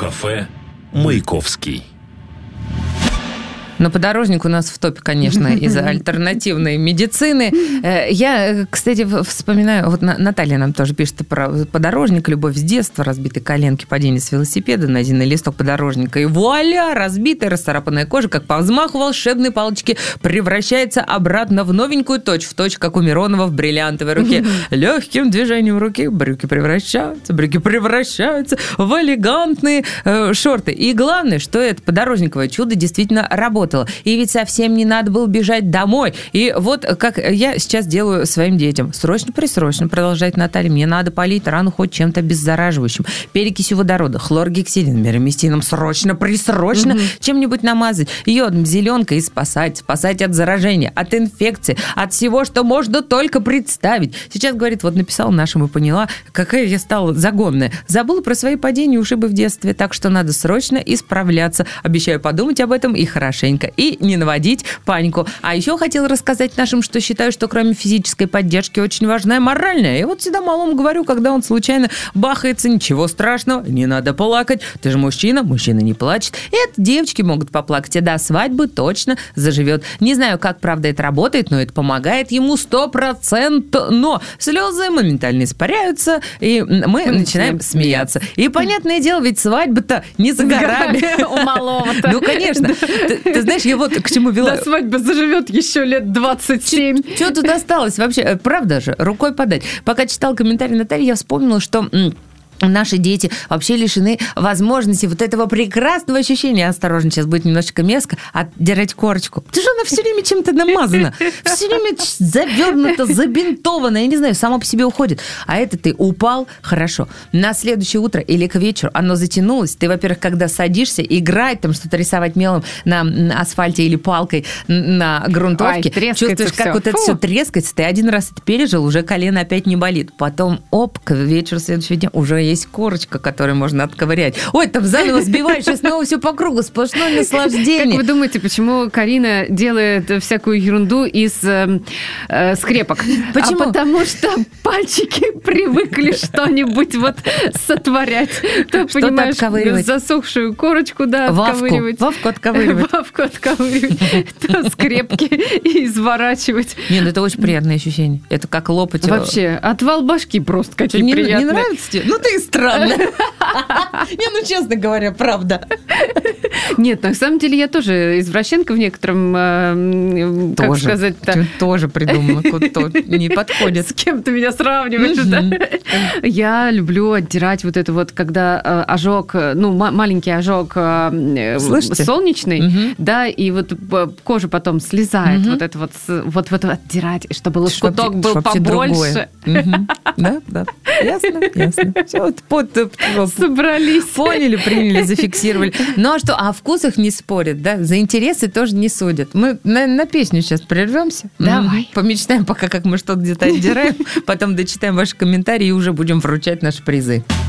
Кафе «Маяковский». Но подорожник у нас в топе, конечно, из-за альтернативной медицины. Я, кстати, вспоминаю, вот Наталья нам тоже пишет про подорожник, любовь с детства, разбитые коленки, падение с велосипеда, найденный листок подорожника. И вуаля, разбитая, расцарапанная кожа, как по взмаху волшебной палочки, превращается обратно в новенькую, точь-в-точь, как у Миронова в бриллиантовой руке. Легким движением руки брюки превращаются в элегантные шорты. И главное, что это подорожниковое чудо действительно работает. И ведь совсем не надо было бежать домой. И вот как я сейчас делаю своим детям. Срочно-присрочно, продолжает Наталья, мне надо полить рану хоть чем-то обеззараживающим. Перекисью водорода, хлоргексидином, мироместином, срочно-присрочно чем-нибудь намазать. Йодом, зеленкой и спасать от заражения, от инфекции, от всего, что можно только представить. Сейчас, говорит, вот написала нашему, поняла, какая я стала загонная. Забыла про свои падения и ушибы в детстве, так что надо срочно исправляться. Обещаю подумать об этом и хорошенько. И не наводить панику. А еще хотела рассказать нашим, что считаю, что кроме физической поддержки очень важна и моральная. И вот всегда малому говорю, когда он случайно бахается, ничего страшного, не надо плакать. Ты же мужчина не плачет. И это девочки могут поплакать. И до свадьбы точно заживет. Не знаю, как правда это работает, но это помогает ему 100%. Но слезы моментально испаряются, и мы начинаем смеяться. И понятное дело, ведь свадьба-то не за горами. У малого-то. Ну, конечно. Ты знаешь, я вот к чему вела. Да, свадьба заживет еще лет 27. Что тут осталось вообще? Правда же, рукой подать. Пока читала комментарий Натальи, я вспомнила, что наши дети вообще лишены возможности вот этого прекрасного ощущения. Осторожно, сейчас будет немножечко мерзко, отдирать корочку. Потому что она все время чем-то намазана. Все время завернута, забинтована. Я не знаю, само по себе уходит. А это ты упал, хорошо. На следующее утро или к вечеру оно затянулось. Ты, во-первых, когда садишься, играть, там что-то рисовать мелом на асфальте или палкой на грунтовке, чувствуешь, как вот это все трескается. Ты один раз это пережил, уже колено опять не болит. Потом, к вечеру следующего дня уже есть корочка, которую можно отковырять. Ой, там заново сбиваешь, и снова все по кругу, сплошное наслаждение. Как вы думаете, почему Карина делает всякую ерунду из скрепок? Почему? А потому что пальчики привыкли что-нибудь вот сотворять. То, понимаешь, отковыривать. Засохшую корочку, да, отковыривать. Вавку отковыривать. Вавку отковыривать. То скрепки и изворачивать. Нет, это очень приятное ощущение. Это как лопать. Вообще, отвал башки просто какие приятные. Не нравится тебе? Ну, ты странно. Не, честно говоря, правда. Нет, на самом деле я тоже извращенка в некотором, как сказать-то. Ты тоже придумала, кто не подходит. С кем ты меня сравниваешь, да? Я люблю отдирать вот это вот, когда ожог, маленький ожог солнечный, да, и вот кожа потом слезает, вот это вот отдирать, чтобы лоскуток был побольше. Да, ясно. Все, собрались. Поняли, приняли, зафиксировали. Ну а что, о вкусах не спорят, да? За интересы тоже не судят. Мы на песню сейчас прервемся. Давай. Помечтаем пока, как мы что-то где-то отдираем, потом дочитаем ваши комментарии и уже будем вручать наши призы.